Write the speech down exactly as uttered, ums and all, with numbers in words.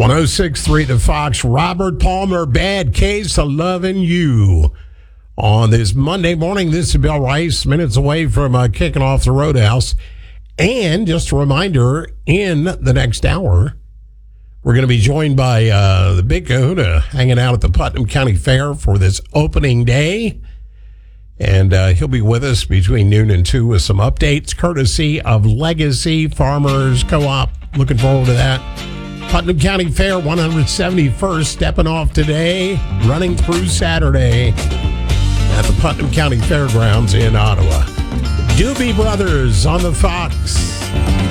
oh six point three The Fox, Robert Palmer, Bad Case of Loving You. On this Monday morning, this is Bill Rice, minutes away from uh, kicking off the Roadhouse. And just a reminder, in the next hour, we're going to be joined by uh, the Big Kahuna hanging out at the Putnam County Fair for this opening day. And uh, he'll be with us between noon and two with some updates, courtesy of Legacy Farmers Co-op. Looking forward to that. Putnam County Fair, one hundred seventy-first, stepping off today, running through Saturday at the Putnam County Fairgrounds in Ottawa. Doobie Brothers on the Fox.